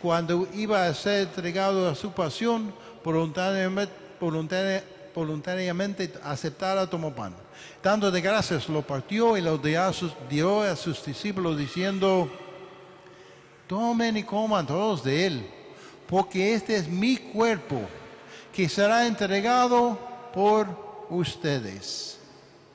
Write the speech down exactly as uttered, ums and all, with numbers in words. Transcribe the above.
cuando iba a ser entregado a su pasión, voluntariamente, voluntari- voluntariamente aceptara, tomó pan. Dando de gracias, lo partió y lo dio a sus, dio a sus discípulos diciendo: tomen y coman todos de él, porque este es mi cuerpo, que será entregado por ustedes.